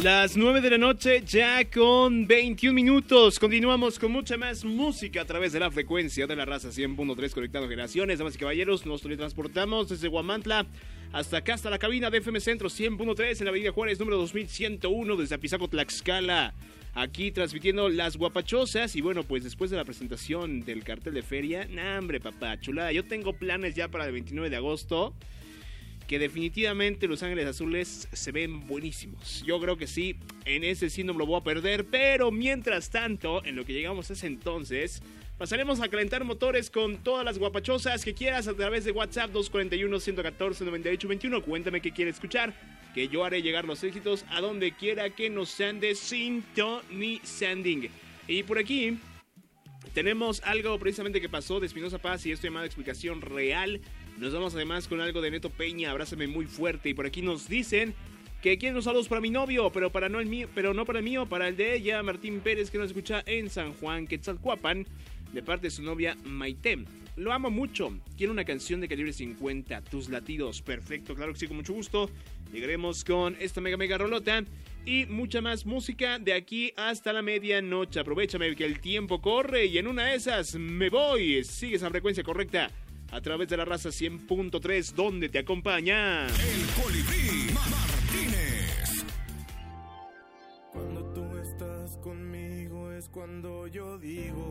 Las 9 de la noche, ya con 21 minutos. Continuamos con mucha más música a través de la frecuencia de la raza 100.3, conectando generaciones. Damas y caballeros, nos teletransportamos desde Huamantla hasta acá, hasta la cabina de FM Centro 100.3 en la avenida Juárez, número 2101, desde Apizaco, Tlaxcala. Aquí transmitiendo Las Guapachosas. Y bueno, pues después de la presentación del cartel de feria, ¡nah, hombre, papá, chulada! Yo tengo planes ya para el 29 de agosto. Que definitivamente Los Ángeles Azules se ven buenísimos. Yo creo que sí, en ese sí no me lo voy a perder. Pero mientras tanto, en lo que llegamos a ese entonces, pasaremos a calentar motores con todas las guapachosas que quieras a través de WhatsApp 241-114-9821. Cuéntame qué quieres escuchar, que yo haré llegar los éxitos a donde quiera que nos ande sintonizando. Y por aquí tenemos algo precisamente que pasó de Espinosa Paz y esto llamado Explicación Real. Nos vamos además con algo de Neto Peña, Abrázame Muy Fuerte. Y por aquí nos dicen que quieren los saludos para mi novio, pero no para el mío, para el de ella, Martín Pérez, que nos escucha en San Juan, Quetzalcóatl, de parte de su novia Maite. Lo amo mucho, quiero una canción de Calibre 50, Tus Latidos. Perfecto, claro que sí, con mucho gusto. Llegaremos con esta mega rolota y mucha más música de aquí hasta la medianoche. Aprovechame que el tiempo corre y en una de esas me voy. Sigue esa frecuencia correcta a través de la raza 100.3, donde te acompaña el Colibrí Martínez. Cuando tú estás conmigo es cuando yo digo